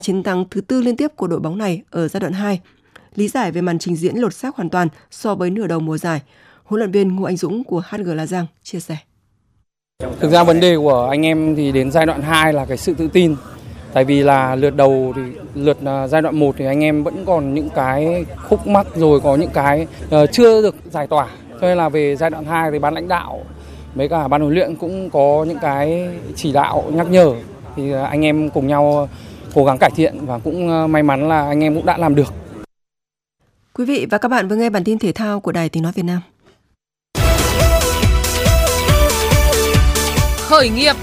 chiến thắng thứ 4 liên tiếp của đội bóng này ở giai đoạn 2. Lý giải về màn trình diễn lột xác hoàn toàn so với nửa đầu mùa giải, huấn luyện viên Ngô Anh Dũng của HG Hà Giang chia sẻ. Thực ra vấn đề của anh em thì đến giai đoạn 2 là cái sự tự tin. Tại vì là lượt giai đoạn 1 thì anh em vẫn còn những cái khúc mắc, rồi có những cái chưa được giải tỏa. Cho nên là về giai đoạn 2 thì ban lãnh đạo với cả ban huấn luyện cũng có những cái chỉ đạo nhắc nhở. Thì anh em cùng nhau cố gắng cải thiện và cũng may mắn là anh em cũng đã làm được. Quý vị và các bạn vừa nghe bản tin thể thao của Đài Tiếng nói Việt Nam. Khởi nghiệp.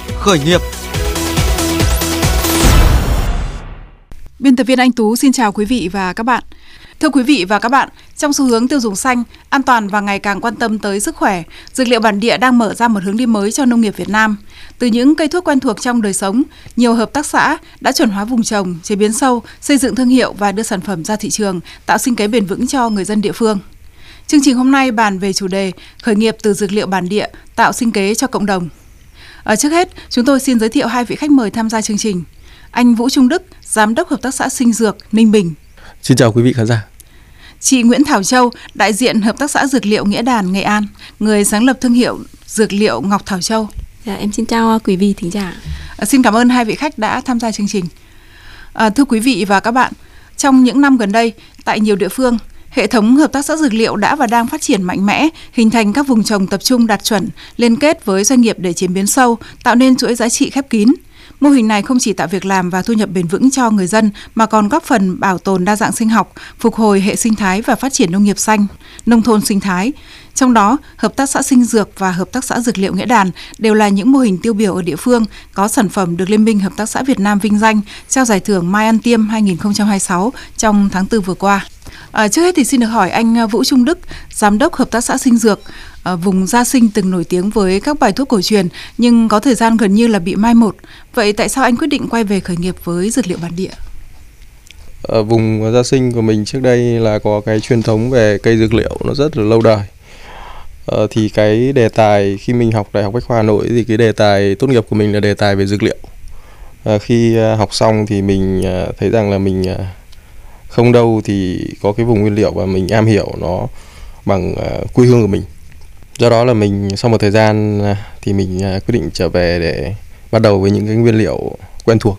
Biên tập viên Anh Tú xin chào quý vị và các bạn. Thưa quý vị và các bạn, trong xu hướng tiêu dùng xanh, an toàn và ngày càng quan tâm tới sức khỏe, dược liệu bản địa đang mở ra một hướng đi mới cho nông nghiệp Việt Nam. Từ những cây thuốc quen thuộc trong đời sống, nhiều hợp tác xã đã chuẩn hóa vùng trồng, chế biến sâu, xây dựng thương hiệu và đưa sản phẩm ra thị trường, tạo sinh kế bền vững cho người dân địa phương. Chương trình hôm nay bàn về chủ đề khởi nghiệp từ dược liệu bản địa, tạo sinh kế cho cộng đồng. Trước hết, chúng tôi xin giới thiệu hai vị khách mời tham gia chương trình. Anh Vũ Trung Đức, Giám đốc Hợp tác xã Sinh Dược, Ninh Bình. Xin chào quý vị khán giả. Chị Nguyễn Thảo Châu, đại diện Hợp tác xã Dược liệu Nghĩa Đàn, Nghệ An, người sáng lập thương hiệu dược liệu Ngọc Thảo Châu. Dạ, em xin chào quý vị thính giả. Xin cảm ơn hai vị khách đã tham gia chương trình. Thưa quý vị và các bạn, trong những năm gần đây, tại nhiều địa phương, hệ thống hợp tác xã dược liệu đã và đang phát triển mạnh mẽ, hình thành các vùng trồng tập trung đạt chuẩn, liên kết với doanh nghiệp để chế biến sâu, tạo nên chuỗi giá trị khép kín. Mô hình này không chỉ tạo việc làm và thu nhập bền vững cho người dân mà còn góp phần bảo tồn đa dạng sinh học, phục hồi hệ sinh thái và phát triển nông nghiệp xanh, nông thôn sinh thái. Trong đó, Hợp tác xã Sinh Dược và Hợp tác xã Dược liệu Nghĩa Đàn đều là những mô hình tiêu biểu ở địa phương, có sản phẩm được Liên minh Hợp tác xã Việt Nam vinh danh, trao giải thưởng Mai Ăn Tiêm 2026 trong tháng 4 vừa qua. Trước hết thì xin được hỏi anh Vũ Trung Đức, Giám đốc Hợp tác xã Sinh Dược, vùng Gia Sinh từng nổi tiếng với các bài thuốc cổ truyền nhưng có thời gian gần như là bị mai một. Vậy tại sao anh quyết định quay về khởi nghiệp với dược liệu bản địa? Ở vùng Gia Sinh của mình trước đây là có cái truyền thống về cây dược liệu nó rất là lâu đời. Thì cái đề tài khi mình học Đại học Bách khoa Hà Nội thì cái đề tài tốt nghiệp của mình là đề tài về dược liệu. Khi học xong thì mình thấy rằng là mình không đâu thì có cái vùng nguyên liệu và mình am hiểu nó bằng quê hương của mình. Do đó là mình sau một thời gian thì mình quyết định trở về để bắt đầu với những cái nguyên liệu quen thuộc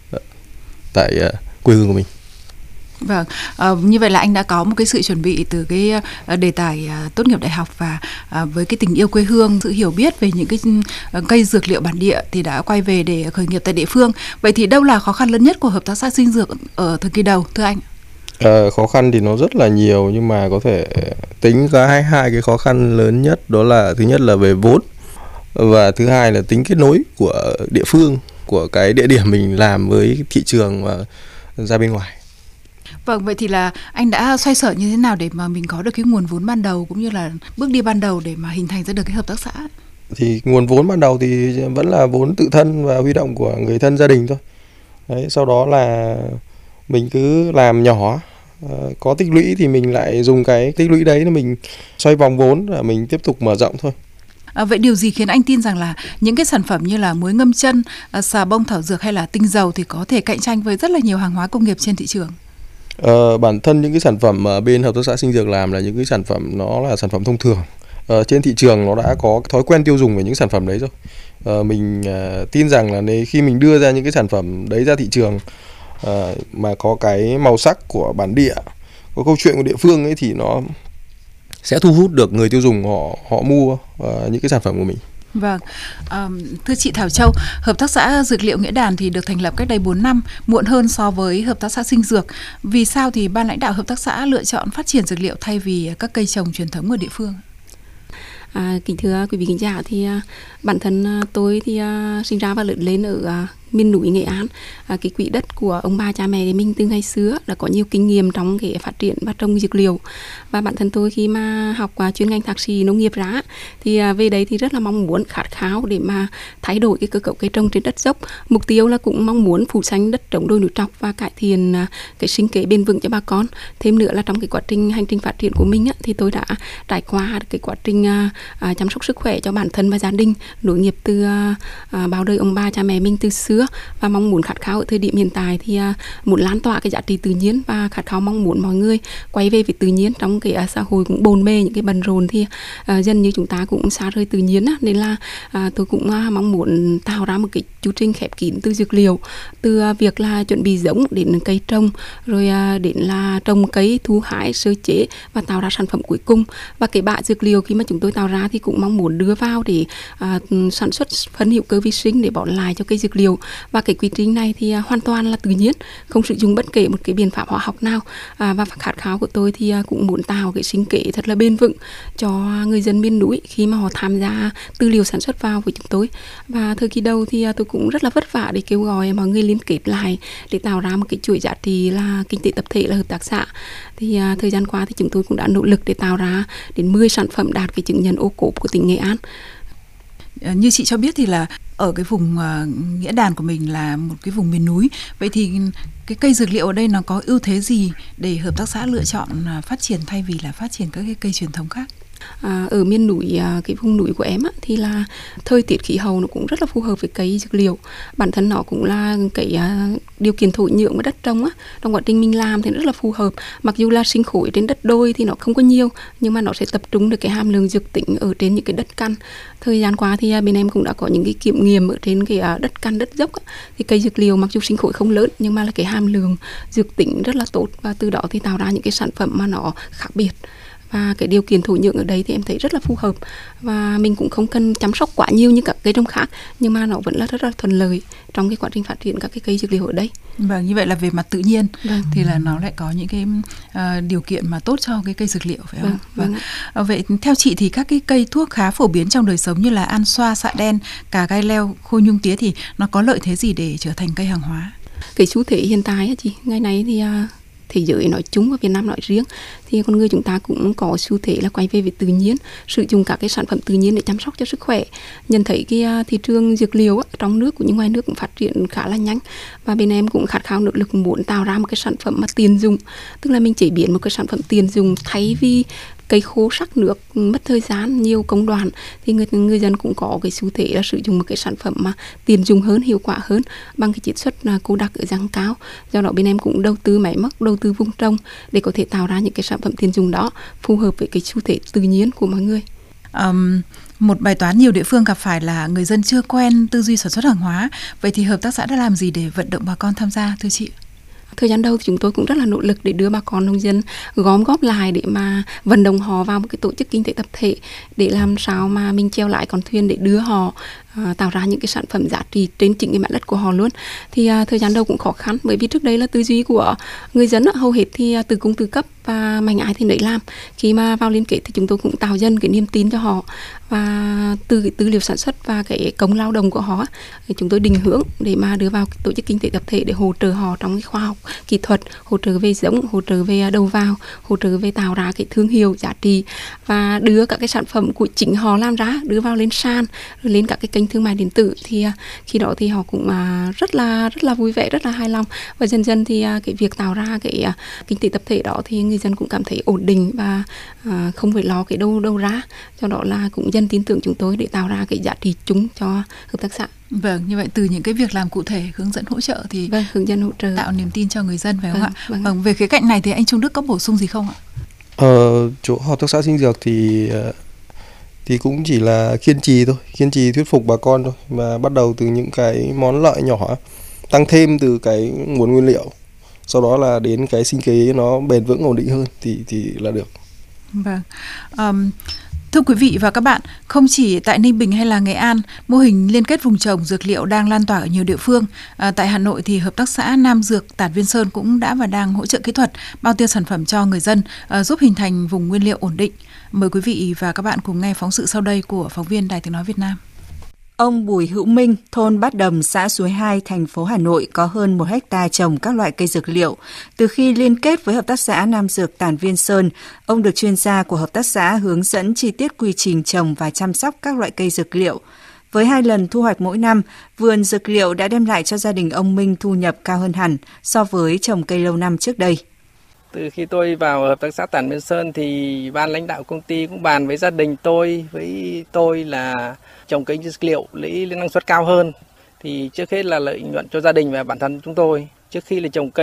tại quê hương của mình. Vâng, như vậy là anh đã có một cái sự chuẩn bị từ cái đề tài tốt nghiệp đại học và với cái tình yêu quê hương, sự hiểu biết về những cái cây dược liệu bản địa thì đã quay về để khởi nghiệp tại địa phương. Vậy thì đâu là khó khăn lớn nhất của Hợp tác xã Sinh Dược ở thời kỳ đầu, thưa anh? Khó khăn thì nó rất là nhiều nhưng mà có thể tính hai cái khó khăn lớn nhất, đó là thứ nhất là về vốn và thứ hai là tính kết nối của địa phương, của cái địa điểm mình làm với thị trường và ra bên ngoài. Vâng, vậy thì là anh đã xoay sở như thế nào để mà mình có được cái nguồn vốn ban đầu cũng như là bước đi ban đầu để mà hình thành ra được cái hợp tác xã? Thì nguồn vốn ban đầu thì vẫn là vốn tự thân và huy động của người thân gia đình thôi. Đấy, sau đó là mình cứ làm nhỏ, có tích lũy thì mình lại dùng cái tích lũy đấy để mình xoay vòng vốn và mình tiếp tục mở rộng thôi. Vậy điều gì khiến anh tin rằng là những cái sản phẩm như là muối ngâm chân, xà bông thảo dược hay là tinh dầu thì có thể cạnh tranh với rất là nhiều hàng hóa công nghiệp trên thị trường? Bản thân những cái sản phẩm mà bên Hợp tác xã Sinh Dược làm là những cái sản phẩm nó là sản phẩm thông thường. Trên thị trường nó đã có thói quen tiêu dùng về những sản phẩm đấy rồi. Mình tin rằng là nếu khi mình đưa ra những cái sản phẩm đấy ra thị trường mà có cái màu sắc của bản địa, có câu chuyện của địa phương ấy thì nó sẽ thu hút được người tiêu dùng họ mua những cái sản phẩm của mình. Vâng, thưa chị Thảo Châu, Hợp tác xã Dược liệu Nghĩa Đàn thì được thành lập cách đây 4 năm, muộn hơn so với Hợp tác xã Sinh Dược. Vì sao thì ban lãnh đạo Hợp tác xã lựa chọn phát triển dược liệu thay vì các cây trồng truyền thống ở địa phương? Kính thưa quý vị khán giả, thì bản thân tôi thì sinh ra và lớn lên ở miền núi Nghệ An. Cái quỹ đất của ông bà cha mẹ mình từ ngày xưa đã có nhiều kinh nghiệm trong cái phát triển và trồng dược liệu. Và bản thân tôi khi mà học chuyên ngành thạc sĩ nông nghiệp ra thì về đấy thì rất là mong muốn, khát khao để mà thay đổi cái cơ cấu cây trồng trên đất dốc. Mục tiêu là cũng mong muốn phủ xanh đất trồng đồi núi trọc và cải thiện cái sinh kế bền vững cho bà con. Thêm nữa là trong cái quá trình hành trình phát triển của mình thì tôi đã trải qua cái quá trình chăm sóc sức khỏe cho bản thân và gia đình, nối nghiệp từ bao đời ông bà cha mẹ mình từ xưa. xưa, và mong muốn khát khao ở thời điểm hiện tại thì muốn lan tỏa cái giá trị tự nhiên và khát khao mong muốn mọi người quay về với tự nhiên. Trong cái xã hội cũng bồn bề những cái bận rộn thì dần như chúng ta cũng xa rời tự nhiên á, nên là tôi cũng mong muốn tạo ra một cái chu trình khép kín từ dược liệu, từ việc là chuẩn bị giống đến cây trồng, rồi đến là trồng cây, thu hái, sơ chế và tạo ra sản phẩm cuối cùng. Và cái bã dược liệu khi mà chúng tôi tạo ra thì cũng mong muốn đưa vào để sản xuất phân hữu cơ vi sinh để bón lại cho cây dược liệu. Và cái quy trình này thì hoàn toàn là tự nhiên, không sử dụng bất kể một cái biện pháp hóa học nào. Và khát khao của tôi thì cũng muốn tạo cái sinh kế thật là bền vững cho người dân miền núi khi mà họ tham gia tư liệu sản xuất vào với chúng tôi. Và thời kỳ đầu thì tôi cũng rất là vất vả để kêu gọi mọi người liên kết lại để tạo ra một cái chuỗi giá trị là kinh tế tập thể, là hợp tác xã. Thì thời gian qua thì chúng tôi cũng đã nỗ lực để tạo ra đến 10 sản phẩm đạt cái chứng nhận ô cốp của tỉnh Nghệ An. Như chị cho biết thì là ở cái vùng Nghĩa Đàn của mình là một cái vùng miền núi. Vậy thì cái cây dược liệu ở đây nó có ưu thế gì để hợp tác xã lựa chọn phát triển thay vì là phát triển các cái cây truyền thống khác? Ở miền núi, cái vùng núi của em á, thì là thời tiết khí hậu nó cũng rất là phù hợp với cây dược liệu. Bản thân nó cũng là cái điều kiện thổ nhưỡng và đất trồng á, trong quá trình mình làm thì rất là phù hợp. Mặc dù là sinh khối trên đất đồi thì nó không có nhiều, nhưng mà nó sẽ tập trung được cái hàm lượng dược tính ở trên những cái đất căn. Thời gian qua thì bên em cũng đã có những cái kiểm nghiệm ở trên cái đất căn, đất dốc á, thì cây dược liệu mặc dù sinh khối không lớn nhưng mà là cái hàm lượng dược tính rất là tốt, và từ đó thì tạo ra những cái sản phẩm mà nó khác biệt. Và cái điều kiện thổ nhưỡng ở đây thì em thấy rất là phù hợp, và mình cũng không cần chăm sóc quá nhiều như các cây trồng khác, nhưng mà nó vẫn là rất là thuận lợi trong cái quá trình phát triển các cái cây dược liệu ở đây. Vâng, như vậy là về mặt tự nhiên thì là nó lại có những cái điều kiện mà tốt cho cái cây dược liệu, phải không? Vâng. Vậy theo chị thì các cái cây thuốc khá phổ biến trong đời sống như là an xoa, xạ đen, cà gai leo, khôi nhung tía thì nó có lợi thế gì để trở thành cây hàng hóa? Cái xu thế hiện tại á chị, ngày nay thì thế giới nói chung và Việt Nam nói riêng thì con người chúng ta cũng có xu thế là quay về với tự nhiên, sử dụng các cái sản phẩm tự nhiên để chăm sóc cho sức khỏe. Nhận thấy cái thị trường dược liệu trong nước cũng như ngoài nước cũng phát triển khá là nhanh, và bên em cũng khát khao nỗ lực muốn tạo ra một cái sản phẩm mà tiền dùng, tức là mình chế biến một cái sản phẩm tiền dùng thay vì cây khô sắc nước mất thời gian nhiều công đoạn, thì người dân cũng có cái xu thế là sử dụng một cái sản phẩm mà tiền dùng hơn, hiệu quả hơn bằng cái chiết xuất cô đặc ở dạng cao. Do đó bên em cũng đầu tư máy móc, đầu tư vùng trồng để có thể tạo ra những cái sản phẩm tiền dùng đó phù hợp với cái xu thế tự nhiên của mọi người. Một bài toán nhiều địa phương gặp phải là người dân chưa quen tư duy sản xuất hàng hóa. Vậy thì hợp tác xã đã làm gì để vận động bà con tham gia, thưa chị? Thời gian đầu thì chúng tôi cũng rất là nỗ lực để đưa bà con nông dân gom góp lại để mà vận động họ vào một cái tổ chức kinh tế tập thể, để làm sao mà mình treo lại con thuyền để đưa họ tạo ra những cái sản phẩm giá trị trên chính cái mặt đất của họ luôn. Thì thời gian đầu cũng khó khăn, bởi vì trước đây là tư duy của người dân hầu hết thì tự cung tự cấp và mạnh ai thì nấy làm. Khi mà vào liên kết thì chúng tôi cũng tạo dần cái niềm tin cho họ, và từ cái tư liệu sản xuất và cái công lao động của họ chúng tôi định hướng để mà đưa vào tổ chức kinh tế tập thể để hỗ trợ họ trong cái khoa học kỹ thuật, hỗ trợ về giống, hỗ trợ về đầu vào, hỗ trợ về tạo ra cái thương hiệu giá trị, và đưa các cái sản phẩm của chính họ làm ra đưa vào lên sàn, rồi lên các cái kênh thương mại điện tử. Thì khi đó thì họ cũng rất là vui vẻ, rất là hài lòng, và dần dần thì cái việc tạo ra cái kinh tế tập thể đó thì người dân cũng cảm thấy ổn định và không phải lo cái đâu ra. Do đó là cũng dần tin tưởng chúng tôi để tạo ra cái giá trị chung cho hợp tác xã. Vâng, như vậy từ những cái việc làm cụ thể, hướng dẫn hỗ trợ thì hướng dẫn hỗ trợ tạo niềm tin cho người dân, phải không ạ? Vâng, về khía cạnh này thì anh Trung Đức có bổ sung gì không ạ? Chỗ hợp tác xã sinh dược thì cũng chỉ là kiên trì thuyết phục bà con thôi, mà bắt đầu từ những cái món lợi nhỏ, tăng thêm từ cái nguồn nguyên liệu, sau đó là đến cái sinh kế nó bền vững ổn định hơn thì là được. Vâng. Thưa quý vị và các bạn, không chỉ tại Ninh Bình hay là Nghệ An, mô hình liên kết vùng trồng dược liệu đang lan tỏa ở nhiều địa phương. Tại Hà Nội thì hợp tác xã Nam Dược Tản Viên Sơn cũng đã và đang hỗ trợ kỹ thuật, bao tiêu sản phẩm cho người dân, giúp hình thành vùng nguyên liệu ổn định. Mời quý vị và các bạn cùng nghe phóng sự sau đây của phóng viên Đài Tiếng nói Việt Nam. Ông Bùi Hữu Minh, thôn Bát Đầm, xã Suối 2, thành phố Hà Nội có hơn 1 hectare trồng các loại cây dược liệu. Từ khi liên kết với hợp tác xã Nam Dược Tản Viên Sơn, ông được chuyên gia của hợp tác xã hướng dẫn chi tiết quy trình trồng và chăm sóc các loại cây dược liệu. Với 2 lần thu hoạch mỗi năm, vườn dược liệu đã đem lại cho gia đình ông Minh thu nhập cao hơn hẳn so với trồng cây lâu năm trước đây. Từ khi tôi vào hợp tác xã Tản Viên Sơn thì ban lãnh đạo công ty cũng bàn với gia đình tôi, với tôi là trồng cây dược liệu lấy năng suất cao hơn. Thì trước hết là lợi nhuận cho gia đình và bản thân chúng tôi. Trước khi là trồng cây